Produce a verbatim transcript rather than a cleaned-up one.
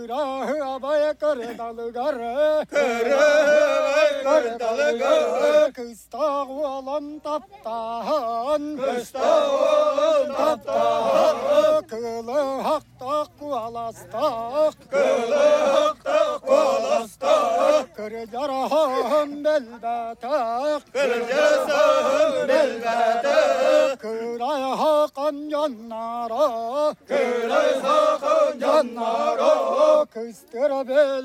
Kırahı abaya kırdalı garı, Kırıvay kırdalı garı, kısta oğlan taptan, kısta oğlan taptan, kılı hakta kualastak, kılı hakta kualastak, kırcarahım belbetek, kırcasahım belbetek, kıray hakan canlara, kıray hakan canlara, kıstır bel